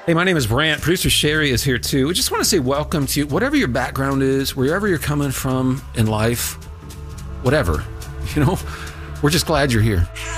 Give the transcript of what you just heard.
Hey, my name is Brant. Producer Sherry is here too. We just want to say welcome to you, whatever your background is, wherever you're coming from in life, whatever, we're just glad you're here.